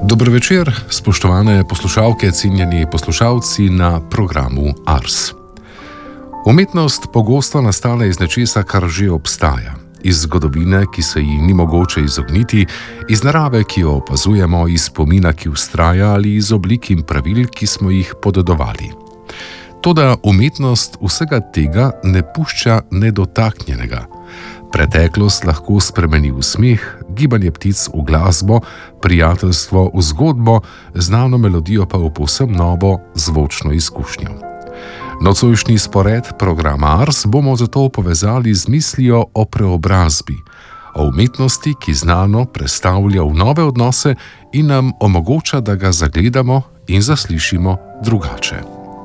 Dober večer, spoštovane poslušalke, cenjeni poslušalci na programu Ars. Umetnost pogosto nastane iz nečesa, kar že obstaja. Iz zgodovine, ki se ji ni mogoče izogniti, iz narave, ki jo opazujemo, iz spomina, ki vztraja, ali iz oblik in pravil, ki smo jih podedovali. Toda umetnost vsega tega ne pušča nedotaknjenega. Preteklost lahko spremeni v smeh, gibanje ptic v glasbo, prijateljstvo v zgodbo, znano melodijo pa v povsem novo zvočno izkušnjo. Nocojšnji spored programa Ars bomo zato povezali z mislijo o preobrazbi, o umetnosti, ki znano prestavlja v nove odnose in nam omogoča, da ga zagledamo in zaslišimo drugače.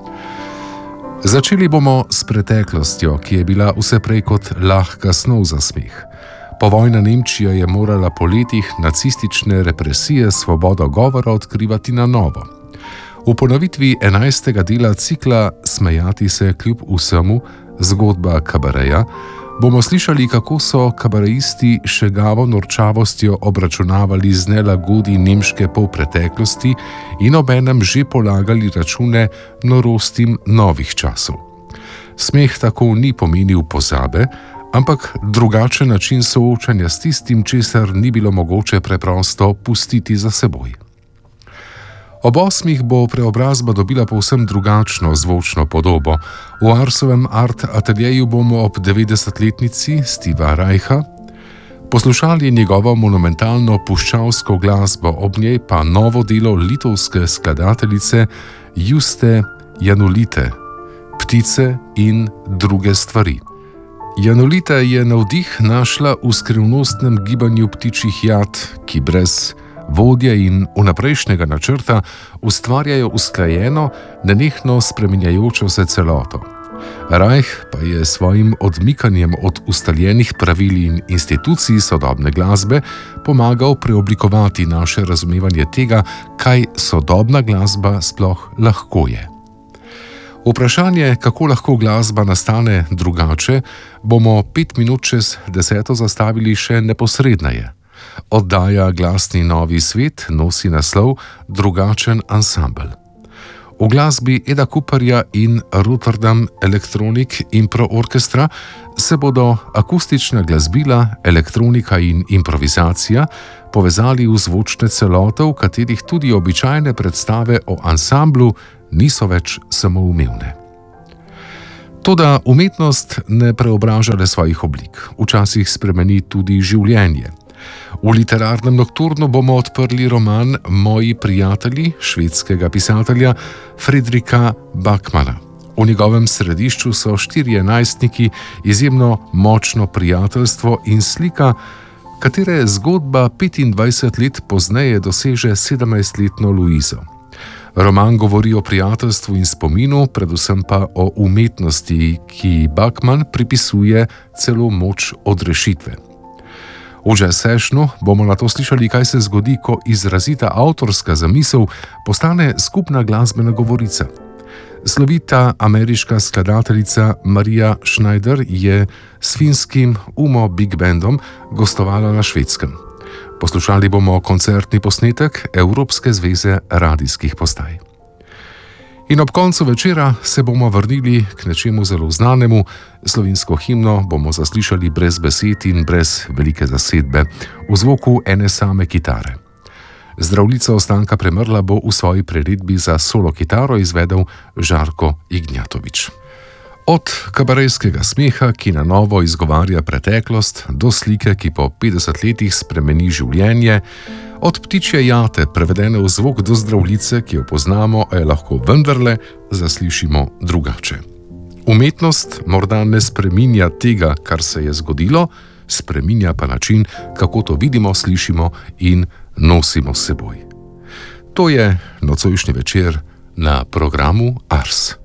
Začeli bomo s preteklostjo, ki je bila vse prej kot lahka snov za smeh. Povojna Nemčija je morala po letih nacistične represije svobodo govora odkrivati na novo. V ponovitvi 11. dela cikla Smejati se kljub vsemu, zgodba kabareja, bomo slišali, kako so kabareisti šegavo norčavostjo obračunavali z nelagodi nemške polpreteklosti in obenem že polagali račune norostim novih časov. Smeh tako ni pomenil pozabe, ampak drugačen način soočanja s tistim, česar ni bilo mogoče preprosto pustiti za seboj. Ob 8. bo preobrazba dobila povsem drugačno zvočno podobo. V Arsovem art ateljeju bomo ob 90-letnici Steva Reicha poslušali njegovo monumentalno puščavsko glasbo, ob njej pa novo delo litovske skladateljice Juste Janulite, Ptice in druge stvari. Janulita je navdih našla v skrivnostnem gibanju ptičjih jat, ki brez vodje in vnaprejšnjega načrta ustvarjajo usklajeno, nenehno spreminjajočo se celoto. Reich pa je svojim odmikanjem od ustaljenih pravil in institucij sodobne glasbe pomagal preoblikovati naše razumevanje tega, kaj sodobna glasba sploh lahko je. Vprašanje, kako lahko glasba nastane drugače, bomo 5 minut čez 10 zastavili še neposredneje. Oddaja Glasni novi svet nosi naslov Drugačen ansambel. V glasbi Eda Cooperja in Rotterdam Electronic Impro Orchestra se bodo akustična glasbila, elektronika in improvizacija povezali v zvočne celote, v katerih tudi običajne predstave o ansamblu niso več samoumevne. Toda umetnost ne preobraža le svojih oblik, včasih spremeni tudi življenje. V literarnem nokturnu bomo odprli roman Moji prijatelji švedskega pisatelja Fredrika Backmana. V njegovem središču so 4 najstniki, izjemno močno prijateljstvo in slika, katere zgodba 25 let pozneje doseže 17-letno Luizo. Roman govori o prijateljstvu in spominu, predvsem pa o umetnosti, ki Backman pripisuje celo moč odrešitve. V jazz sessionu bomo na to slišali, kaj se zgodi, ko izrazita avtorska zamisel postane skupna glasbena govorica. Slovita ameriška skladateljica Maria Schneider je s finskim UMO Big Bandom gostovala na Švedskem. Poslušali bomo koncertni posnetek Evropske zveze radijskih postaj. In ob koncu večera se bomo vrnili k nečemu zelo znanemu. Slovensko himno bomo zaslišali brez besed in brez velike zasedbe, v zvoku ene same kitare. Zdravljico Stanka Premrla bo v svoji priredbi za solo kitaro izvedel Žarko Ignjatovič. Od kabarejskega smeha, ki na novo izgovarja preteklost, do slike, ki po 50 letih spremeni življenje, od ptičje jate, prevedene v zvok, do zdravljice, ki jo poznamo, a je lahko vendarle zaslišimo drugače. Umetnost morda ne spreminja tega, kar se je zgodilo, spreminja pa način, kako to vidimo, slišimo in nosimo s seboj. To je nocojšnji večer na programu Ars.